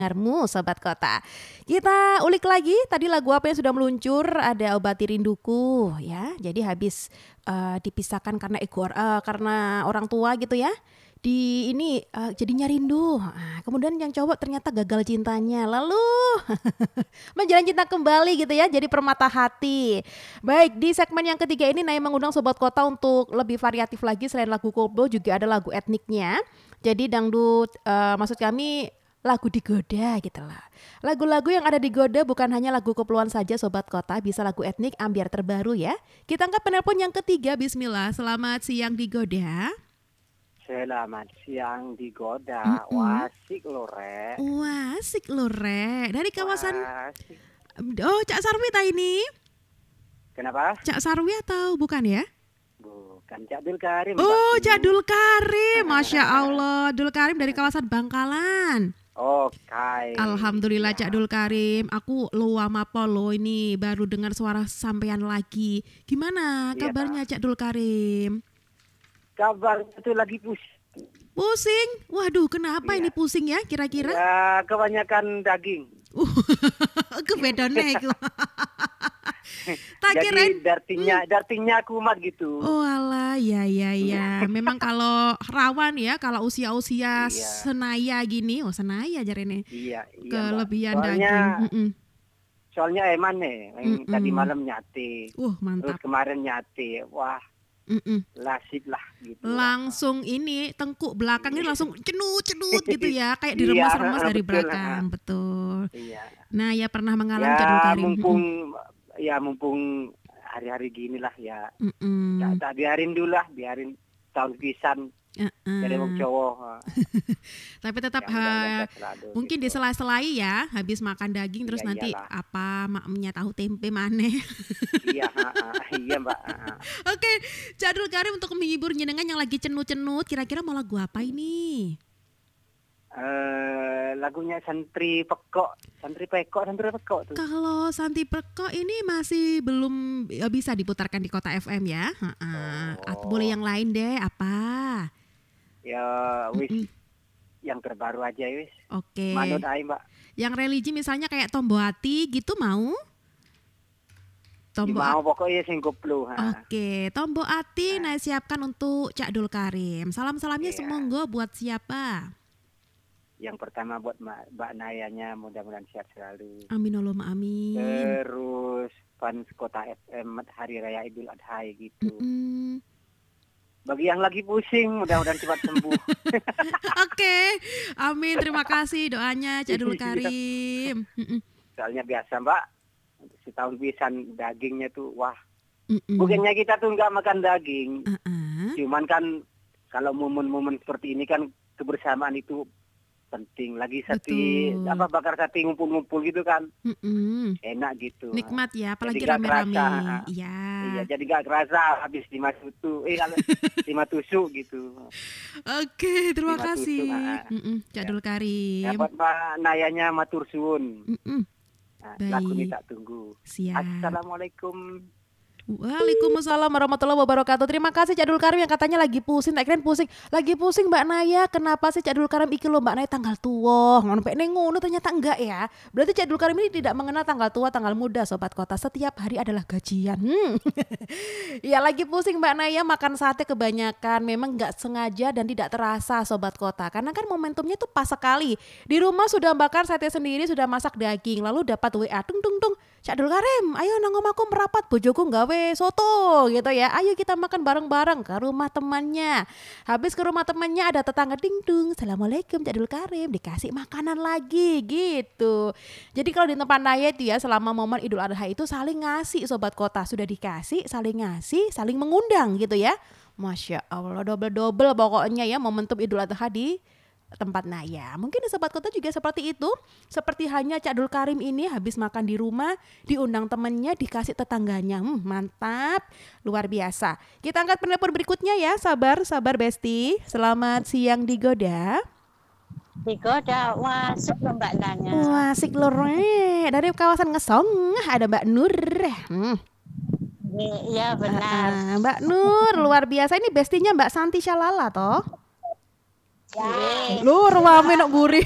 Dengarmu Sobat Kota. Kita ulik lagi tadi lagu apa yang sudah meluncur, ada Obati Rinduku ya. Jadi habis dipisahkan karena karena orang tua gitu ya. Di ini jadinya rindu. Kemudian yang cowok ternyata gagal cintanya. Lalu menjalin cinta kembali gitu ya. Jadi permata hati. Baik, di segmen yang ketiga ini Naya mengundang Sobat Kota untuk lebih variatif lagi. Selain lagu koplo juga ada lagu etniknya. Jadi dangdut maksud kami lagu digoda gitu lah. Lagu-lagu yang ada di Goda bukan hanya lagu koploan saja Sobat Kota, bisa lagu etnik ambiar terbaru ya. Kita angkat penelpon yang ketiga, bismillah. Selamat siang di Goda. Selamat siang di Goda. Wasik lo Rek. Wasik lo Rek. Dari kawasan Wasik. Oh, Cak Sarwi ta ini? Kenapa? Cak Sarwi atau bukan ya? Bukan, Cak Dul Karim. Oh, Cak Dul Karim. Masya Allah, Dul Karim dari kawasan Bangkalan. Oke. Alhamdulillah Cak Dul Karim. Aku luar mapolo ini baru dengar suara sampean lagi. Gimana kabarnya Cak Dul Karim? Kabar itu lagi pusing. Pusing? Waduh, kenapa ini pusing ya kira-kira? Ya, kebanyakan daging. Kebedone iku. Jadi dartinya kumat gitu. Oh alah, ya. Memang kalau rawan ya, kalau usia-usia senaya gini, senaya jarene. Iya, kelebihan daging. Soalnya Eman nih, tadi malam nyate. Mantap. Terus kemarin nyate. Wah. Lasik lah gitu. Langsung ini tengkuk belakangnya langsung cenut gitu ya, kayak diremas-remas dari belakang. Betul. Iya. Nah, ya pernah mengalami Cak Dul Karim. Mumpung hari-hari gini lah ya. Tak biarin dulu lah, biarin tahun pisan. Dari wong cowok. Tapi tetap mungkin gitu. disela-selai ya, habis makan daging terus nanti iyalah. apa maknya tahu tempe maneh. Iya Mbak. Oke, Cak Dul Karim untuk menghibur jenengan yang lagi cenut-cenut, kira-kira mau lagu apa ini? Lagunya Santri Pekok tuh. Kalau Santri Pekok ini masih belum bisa diputarkan di Kota FM ya. Atau boleh yang lain deh, apa? Ya wis yang terbaru aja wis. Oke. Manut ae Mbak. Yang religi misalnya kayak Tombo Hati gitu mau? Mau pokoknya sing koplo. Oke, Tombo Hati Naya siapkan untuk Cak Dul Karim. Salam-salamnya semoga buat siapa? Yang pertama buat Mbak Nayanya, mudah-mudahan sehat selalu. Amin Allahumma amin. Terus fans Kota FM Hari Raya Idul Adha gitu. Bagi yang lagi pusing, mudah-mudahan cepat sembuh. Oke, amin. Terima kasih doanya Cak Dul Karim. Soalnya biasa Mbak, setahun pisan dagingnya tuh wah. Bukannya kita tuh nggak makan daging, cuman kan kalau momen-momen seperti ini kan kebersamaan itu penting. Lagi bakar sate ngumpul-ngumpul gitu kan. Enak gitu. Nikmat ya, apalagi rame-rame. Iya, jadi gak kerasa habis 5 tusuk gitu. Oke, terima kasih. Cak Dul Karim. Dapat Mbak Nayanya matur suwun. Lagu ini tak tunggu. Siap. Assalamualaikum. Waalaikumsalam warahmatullahi wabarakatuh. Terima kasih Cak Dul Karim yang katanya lagi pusing. Tak kirain pusing. Lagi pusing Mbak Naya. Kenapa sih Cak Dul Karim iki lho Mbak Naya tanggal tua. Ngono ternyata enggak ya. Berarti Cak Dul Karim ini tidak mengenal tanggal tua, tanggal muda Sobat Kota. Setiap hari adalah gajian. Ya lagi pusing Mbak Naya makan sate kebanyakan. Memang enggak sengaja dan tidak terasa Sobat Kota. Karena kan momentumnya tuh pas sekali. Di rumah sudah bakar sate sendiri, sudah masak daging. Lalu dapat WA tung. Cak Dul Karim, ayo nang omahku merapat, bojoku gawe soto gitu ya. Ayo kita makan bareng-bareng ke rumah temannya. Habis ke rumah temannya ada tetangga ding-dung. Assalamualaikum Cak Dul Karim, dikasih makanan lagi gitu. Jadi kalau di tempat Naya itu ya selama momen Idul Adha itu saling ngasih Sobat Kota. Sudah dikasih, saling ngasih, saling mengundang gitu ya. Masya Allah, double-double pokoknya ya momentum Idul Adha di tempat Naya. Mungkin di Sobat Kota juga seperti itu. Seperti hanya Cak Dul Karim ini habis makan di rumah, diundang temennya, dikasih tetangganya. Mantap, luar biasa. Kita angkat penelpon berikutnya ya. Sabar Besti. Selamat siang di Goda. Di Goda, wasik lho Mbak Nanya. Wasik lho dari kawasan Ngesong ada Mbak Nur. Iya benar. Mbak Nur, luar biasa. Ini bestinya Mbak Santi Shalala toh? Lu rame nok buri.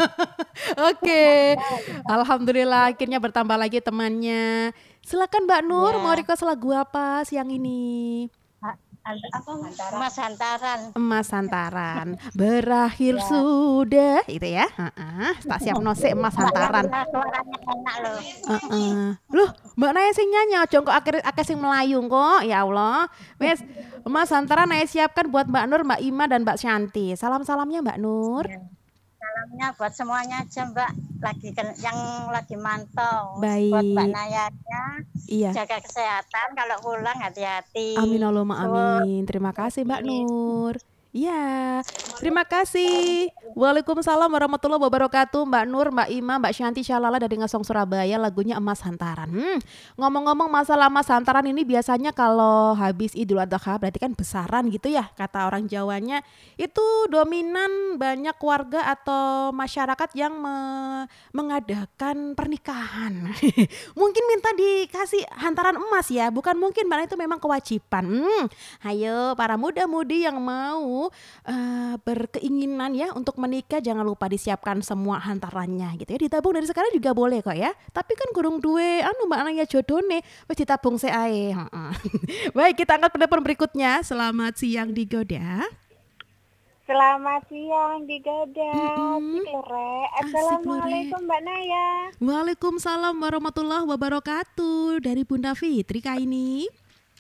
Oke. Alhamdulillah akhirnya bertambah lagi temannya. Silakan Mbak Nur, mau request lagu apa siang ini? Emas Hantaran. Emas Hantaran. Berakhir sudah itu ya. Tak siap nose Emas Hantaran. Suaranya enak loh. Loh, Mbak Naya sing nyanyi aja kok akhir sing Melayu kok. Ya Allah. Wes, Emas Hantaran Naya siapkan buat Mbak Nur, Mbak Ima dan Mbak Shanti. Salam-salamnya Mbak Nur. Salamnya buat semuanya aja Mbak, yang lagi mantau. Baik. Buat Mbak Nayanya, iya. Jaga kesehatan, kalau pulang hati-hati. Amin Allahumma amin. Terima kasih Mbak Nur. Ya, terima kasih. Waalaikumsalam warahmatullahi wabarakatuh. Mbak Nur, Mbak Ima, Mbak Shanti Syalala dari Ngasong Surabaya, lagunya Emas Hantaran. Ngomong-ngomong masalah Emas Hantaran ini biasanya kalau habis Idul Adha berarti kan besaran gitu ya, kata orang Jawanya. Itu dominan banyak warga atau masyarakat yang mengadakan pernikahan. Mungkin minta dikasih hantaran emas ya, bukan mungkin, malah itu memang kewajiban. Ayo para muda-mudi yang mau berkeinginan ya untuk menikah, jangan lupa disiapkan semua hantarannya gitu ya. Ditabung dari sekarang juga boleh kok ya. Tapi kan kurung duwe Mbak Naya jodone wis ditabung seae. Baik, kita angkat penelpon berikutnya. Selamat siang Digoda. Selamat siang Digoda. Assalamualaikum Mbak Naya. Waalaikumsalam warahmatullahi wabarakatuh. Dari Bunda Fitri kah ini?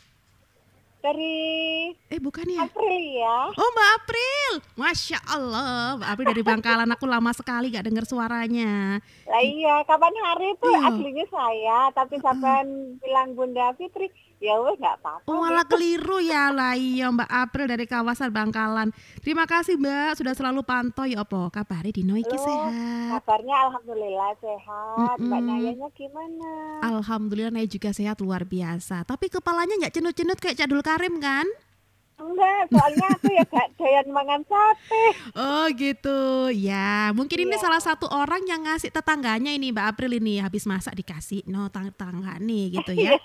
Dari bukan ya? April ya. Oh Mbak April, Masya Allah, Mbak April dari Bangkalan. Aku lama sekali gak dengar suaranya. Lah iya, kapan hari itu aslinya saya, tapi sampai bilang Bunda Fitri, ya wes nggak apa-apa. Oh malah keliru ya lah. Iya Mbak April dari kawasan Bangkalan. Terima kasih Mbak sudah selalu pantau ya opo. Kabari dino iki sehat. Kabarnya alhamdulillah sehat. Mbak Nayanya gimana? Alhamdulillah Naya juga sehat luar biasa. Tapi kepalanya nggak cenut-cenut kayak Cadul Karim kan? Enggak, soalnya aku ya gak doyan mangan sate. Oh gitu, ya mungkin ini salah satu orang yang ngasih tetangganya ini Mbak April ini, habis masak dikasih tetangga nih gitu ya.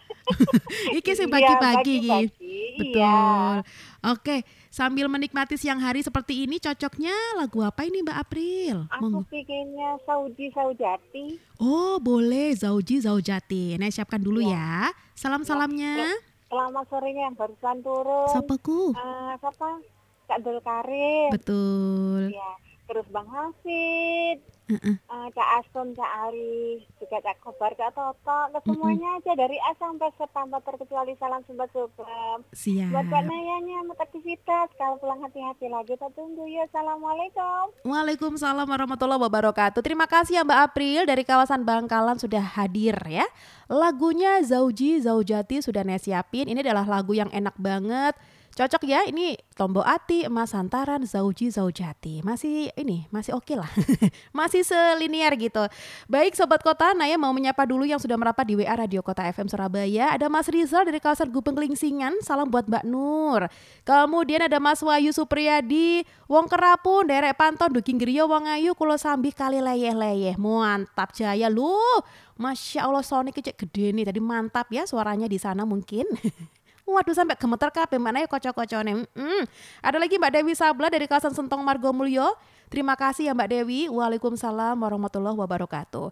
Iki sih bagi-bagi. Betul. Iya. Oke, sambil menikmati siang hari seperti ini, cocoknya lagu apa ini Mbak April? Aku bikinnya Sauji Saujati. Oh boleh, Zauji Zaujati. Nah siapkan dulu ya. Salam-salamnya. Selamat sorenya yang barusan turun. Siapa ku? Siapa? Kak Dul Karim. Betul. Ya, terus Bang Hafid. Kak Asun, Kak Ali, juga Kak Kobar, Kak Toto, ke semuanya aja dari A sampai Z tanpa terkecuali salam sobat-sobat. Siap. Buat Mbak Nayanya aktivitas, kalau pulang hati-hati lagi, kita tunggu ya. Assalamualaikum. Waalaikumsalam warahmatullahi wabarakatuh. Terima kasih ya Mbak April dari kawasan Bangkalan sudah hadir ya. Lagunya Zauji Zaujati sudah Naya siapin. Ini adalah lagu yang enak banget. Cocok ya, ini Tombok Ati, Emas Hantaran, Zauji Zaujati. Masih oke lah. Masih selinier gitu. Baik Sobat Kota, Naya mau menyapa dulu yang sudah merapat di WA Radio Kota FM Surabaya. Ada Mas Rizal dari kawasan Gupeng Kelingsingan, salam buat Mbak Nur. Kemudian ada Mas Wahyu Supriyadi, Wong Kerapun, Derek Panton, Duking Griyo, Wong Ayu, Kulo Sambi kali leyeh-leyeh. Mantap jaya lu. Masya Allah Sonic kecek gede nih, tadi mantap ya suaranya di sana mungkin. Waduh sampai gemeter kabeh mana ya kocok-kocone. Ada lagi Mbak Dewi Sabla dari kawasan Sentong Margomulyo. Terima kasih ya Mbak Dewi. Waalaikumsalam warahmatullahi wabarakatuh.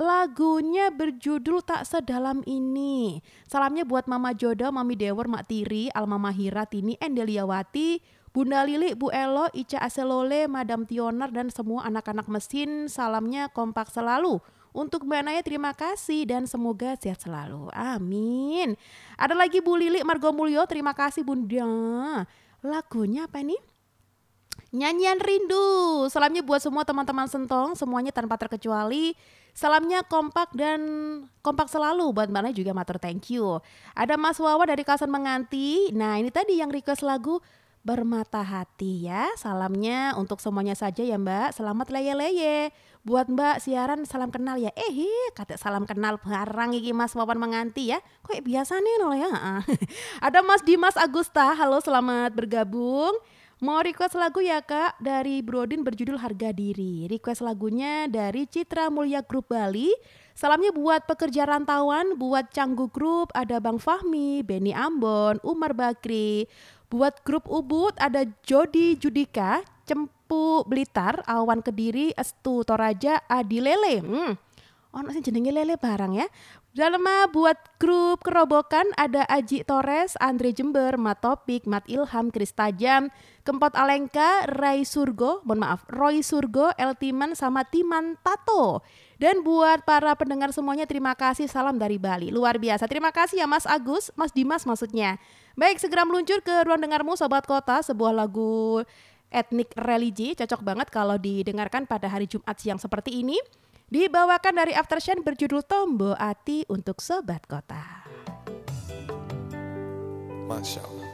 Lagunya berjudul Tak Sedalam Ini. Salamnya buat Mama Jodo, Mami Dewor, Mak Tiri, Alma Mahira, Tini, Endeliawati, Bunda Lili, Bu Elo, Ica Aselole, Madam Tioner dan semua anak-anak mesin. Salamnya kompak selalu. Untuk Mbak Naya terima kasih dan semoga sehat selalu. Amin. Ada lagi Bu Lili Margomulyo, terima kasih Bunda. Lagunya apa ini? Nyanyian Rindu. Salamnya buat semua teman-teman Sentong, semuanya tanpa terkecuali. Salamnya kompak dan kompak selalu. Buat Mbak Naya juga matur thank you. Ada Mas Wawa dari kawasan Menganti. Nah ini tadi yang request lagu Bermata Hati ya. Salamnya untuk semuanya saja ya Mbak. Selamat leye-leye. Buat Mbak siaran salam kenal ya. Kata salam kenal barang iki Mas Wawan Menganti ya. Kok biasa nih no ya. Ada Mas Dimas Agusta. Halo selamat bergabung. Mau request lagu ya Kak dari Brodin berjudul Harga Diri. Request lagunya dari Citra Mulia Group Bali. Salamnya buat pekerja rantauan, buat Canggu Group, ada Bang Fahmi, Benny Ambon, Umar Bakri. Buat grup Ubud ada Jody Judika, Cempu Blitar, Awan Kediri, Estu Toraja, Adi Lele. Ono sing jenenge Lele barang ya. Dalema buat grup kerobokan ada Aji Torres, Andre Jember, Mat Topik, Mat Ilham, Kris Tajam, Kempot Alengka, Roy Surgo, Eltiman sama Timan Tato. Dan buat para pendengar semuanya terima kasih, salam dari Bali. Luar biasa. Terima kasih ya Mas Agus, Mas Dimas maksudnya. Baik, segera meluncur ke ruang dengarmu Sobat Kota, sebuah lagu etnik religi cocok banget kalau didengarkan pada hari Jumat siang seperti ini. Dibawakan dari Aftershine berjudul Tombo Ati untuk Sobat Kota. Masya Allah.